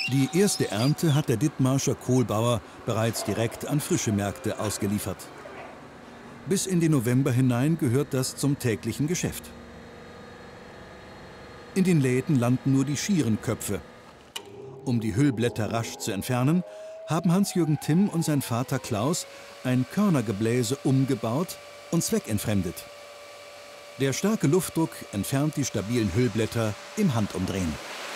Die erste Ernte hat der Dithmarscher Kohlbauer bereits direkt an frische Märkte ausgeliefert. Bis in den November hinein gehört das zum täglichen Geschäft. In den Läden landen nur die schieren Köpfe. Um die Hüllblätter rasch zu entfernen, haben Hans-Jürgen Timm und sein Vater Klaus ein Körnergebläse umgebaut und zweckentfremdet. Der starke Luftdruck entfernt die stabilen Hüllblätter im Handumdrehen.